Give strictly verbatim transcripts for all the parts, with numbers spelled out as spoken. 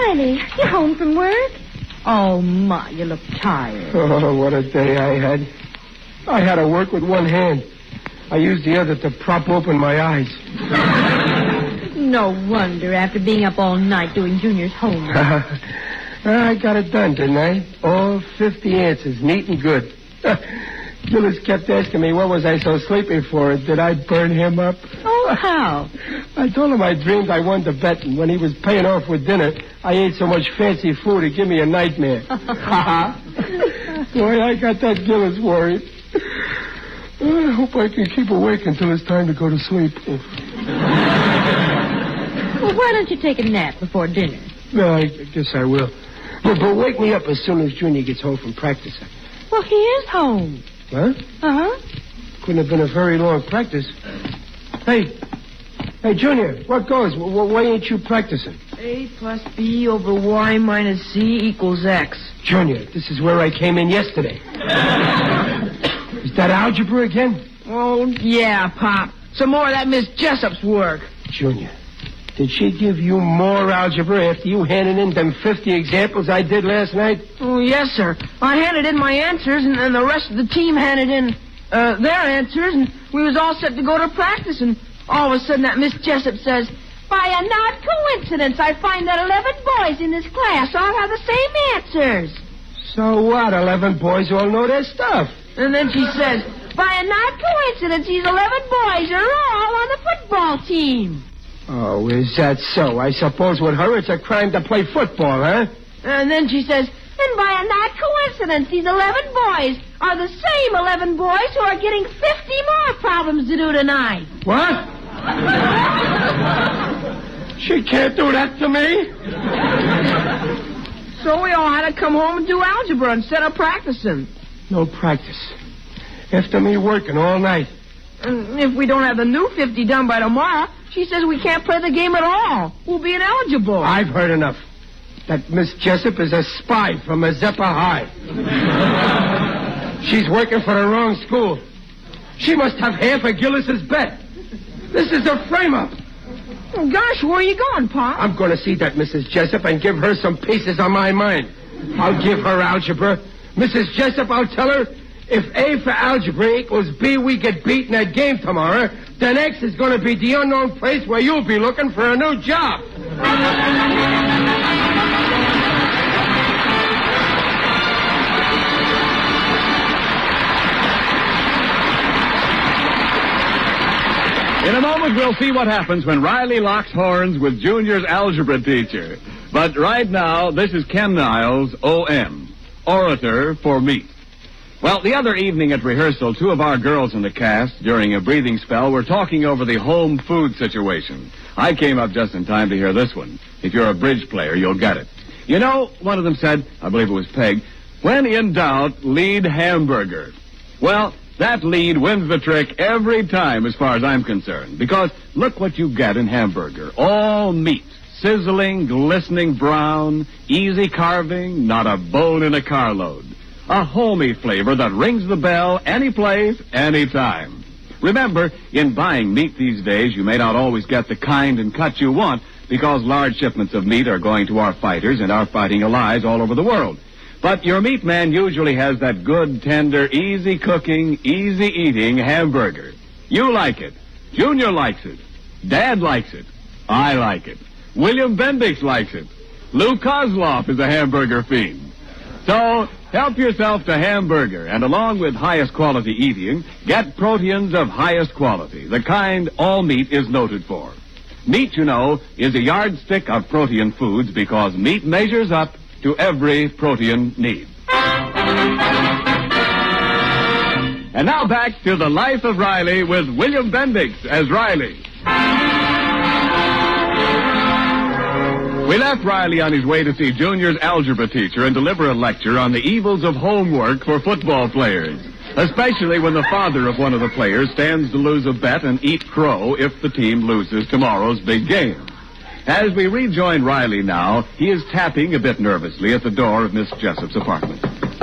Riley, you home from work? Oh, Ma, you look tired. Oh, what a day I had. I had to work with one hand. I used the other to prop open my eyes. No wonder, after being up all night doing Junior's homework. I got it done, didn't I? All fifty answers, neat and good. Gillis kept asking me what was I so sleepy for. Did I burn him up? Oh, how? I told him I dreamed I won the bet, and when he was paying off with dinner, I ate so much fancy food it gave me a nightmare. Boy, I got that Gillis worried. I hope I can keep awake until it's time to go to sleep. Well, why don't you take a nap before dinner? No, I guess I will. But, but wake me up as soon as Junior gets home from practice. Well, he is home. Huh? Uh-huh. Couldn't have been a very long practice. Hey, hey, Junior, what goes? Why ain't you practicing? A plus B over Y minus Z equals X. Junior, this is where I came in yesterday. Is that algebra again? Oh, yeah, Pop. Some more of that Miss Jessup's work. Junior, did she give you more algebra after you handed in them fifty examples I did last night? Oh, yes, sir. I handed in my answers, and, and the rest of the team handed in uh, their answers, and we was all set to go to practice, and all of a sudden that Miss Jessup says, by a not coincidence, I find that eleven boys in this class all have the same answers. So what? Eleven boys all know their stuff. And then she says, by a not coincidence, these eleven boys are all on the football team. Oh, is that so? I suppose with her it's a crime to play football, huh? And then she says, and by a not coincidence, these eleven boys are the same eleven boys who are getting fifty more problems to do tonight. What? She can't do that to me. So we all had to come home and do algebra instead of practicing. No practice. After me working all night. And if we don't have the new fifty done by tomorrow, she says we can't play the game at all. We'll be ineligible. I've heard enough. That Miss Jessup is a spy from Mazeppa High. She's working for the wrong school. She must have half of Gillis's bet. This is a frame-up. Oh, gosh, where are you going, Pop? I'm going to see that Missus Jessup and give her some pieces on my mind. I'll give her algebra. Missus Jessup, I'll tell her, if A for algebra equals B, we get beat in that game tomorrow, then X is going to be the unknown place where you'll be looking for a new job. In a moment, we'll see what happens when Riley locks horns with Junior's algebra teacher. But right now, this is Ken Niles, O M, orator for meat. Well, the other evening at rehearsal, two of our girls in the cast, during a breathing spell, were talking over the home food situation. I came up just in time to hear this one. If you're a bridge player, you'll get it. You know, one of them said, I believe it was Peg, when in doubt, lead hamburger. Well, that lead wins the trick every time as far as I'm concerned. Because look what you get in hamburger. All meat. Sizzling, glistening brown, easy carving, not a bone in a carload. A homey flavor that rings the bell any place, any time. Remember, in buying meat these days, you may not always get the kind and cut you want because large shipments of meat are going to our fighters and our fighting allies all over the world. But your meat man usually has that good, tender, easy cooking, easy eating hamburger. You like it. Junior likes it. Dad likes it. I like it. William Bendix likes it. Lou Kozloff is a hamburger fiend. So, help yourself to hamburger, and along with highest quality eating, get proteins of highest quality, the kind all meat is noted for. Meat, you know, is a yardstick of protein foods because meat measures up to every protein need. And now back to the life of Riley with William Bendix as Riley. We left Riley on his way to see Junior's algebra teacher and deliver a lecture on the evils of homework for football players, especially when the father of one of the players stands to lose a bet and eat crow if the team loses tomorrow's big game. As we rejoin Riley now, he is tapping a bit nervously at the door of Miss Jessup's apartment.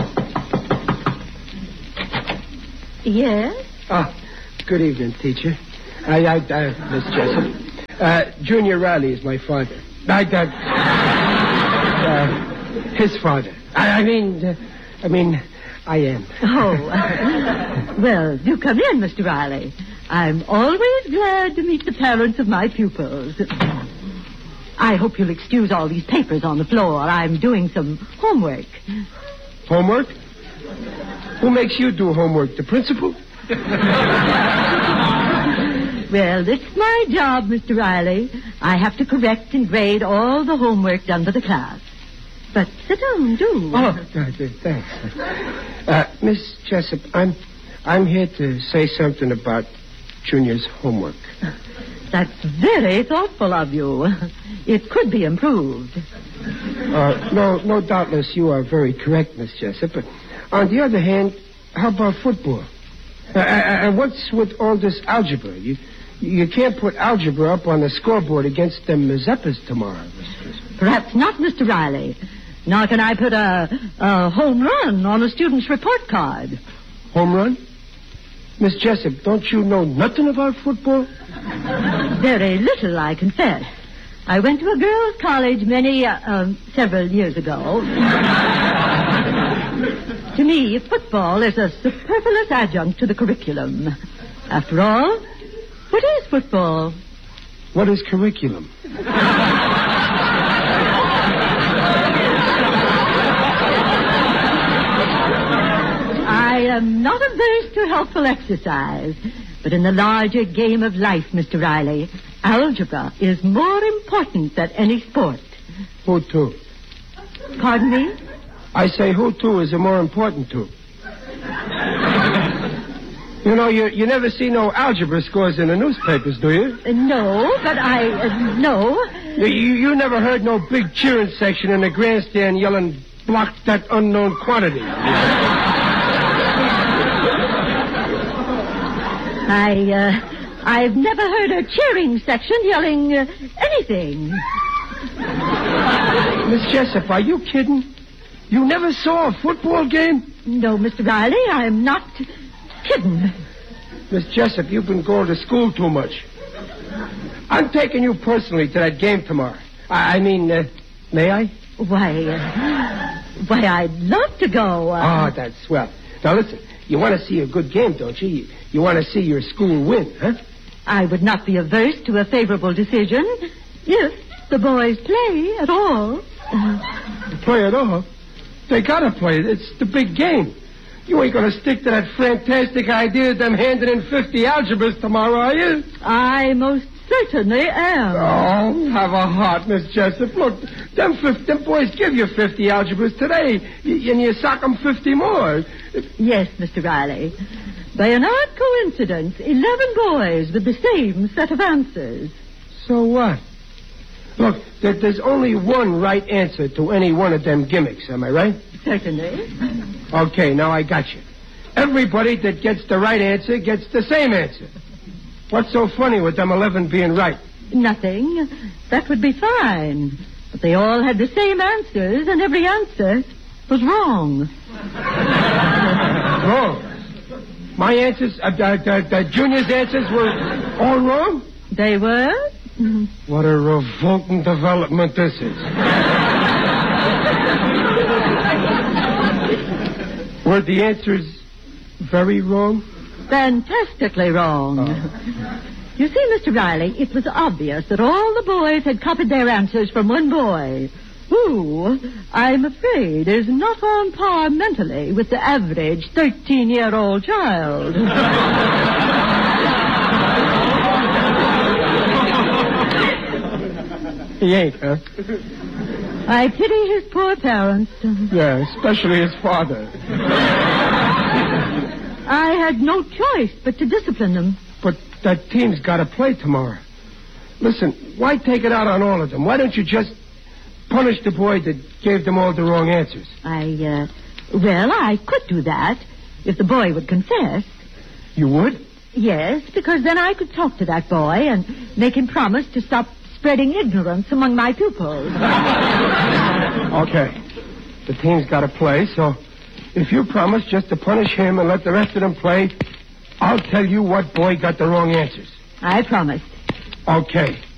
Yes? Ah, good evening, teacher. I, I, uh, Miss Jessup. Uh, Junior Riley is my father. I, uh... uh, his father. I, I mean, uh, I mean, I am. Oh. Uh, well, do come in, Mister Riley. I'm always glad to meet the parents of my pupils. I hope you'll excuse all these papers on the floor. I'm doing some homework. Homework? Who makes you do homework? The principal? Well, it's my job, Mister Riley. I have to correct and grade all the homework done by the class. But sit down, do. Oh, uh, thanks. Uh, Miss Jessup, I'm, I'm here to say something about Junior's homework. That's very thoughtful of you. It could be improved. Uh, no, no, doubtless you are very correct, Miss Jessup. But on the other hand, how about football? Uh, and what's with all this algebra? You, you can't put algebra up on the scoreboard against them Mazeppas tomorrow. Perhaps not, Mister Riley. Nor can I put a, a home run on a student's report card. Home run? Miss Jessup, don't you know nothing about football? Very little, I confess. I went to a girls' college many, uh, um, several years ago. To me, football is a superfluous adjunct to the curriculum. After all, what is football? What is curriculum? I am not averse to helpful exercise, but in the larger game of life, Mister Riley, algebra is more important than any sport. Who to? Pardon me? I say who to is the more important to. You know, you, you never see no algebra scores in the newspapers, do you? Uh, no, but I... Uh, no. You, you never heard no big cheering section in the grandstand yelling, block that unknown quantity. I, uh, I've never heard a cheering section yelling uh, anything. Miss Jessup, are you kidding? You never saw a football game? No, Mister Riley, I'm not kidding. Miss Jessup, you've been going to school too much. I'm taking you personally to that game tomorrow. I, I mean, uh, may I? Why, uh, why, I'd love to go. Uh... Oh, that's swell. Now, listen, you want to see a good game, don't you? You, you want to see your school win, huh? I would not be averse to a favorable decision if the boys play at all. Uh... Play at all? They gotta play. It's the big game. You ain't gonna stick to that fantastic idea of them handing in fifty algebras tomorrow, are you? I most certainly am. Oh, have a heart, Miss Jessup. Look, them, fifty, them boys give you fifty algebras today, and you sock them fifty more. Yes, Mister Riley. By an odd coincidence, eleven boys with the same set of answers. So what? Look, there, there's only one right answer to any one of them gimmicks, am I right? Certainly. Okay, now I got you. Everybody that gets the right answer gets the same answer. What's so funny with them eleven being right? Nothing. That would be fine. But they all had the same answers, and every answer was wrong. Wrong? My answers, uh, uh, uh, Junior's answers were all wrong? They were? What a revolting development this is. Were the answers very wrong? Fantastically wrong. Oh. You see, Mister Riley, it was obvious that all the boys had copied their answers from one boy, who, I'm afraid, is not on par mentally with the average thirteen-year-old child. He ain't, huh? I pity his poor parents. Yeah, especially his father. I had no choice but to discipline them. But that team's got to play tomorrow. Listen, why take it out on all of them? Why don't you just punish the boy that gave them all the wrong answers? I, uh, well, I could do that if the boy would confess. You would? Yes, because then I could talk to that boy and make him promise to stop spreading ignorance among my pupils. Okay. The team's got to play, so if you promise just to punish him and let the rest of them play, I'll tell you what boy got the wrong answers. I promise. Okay.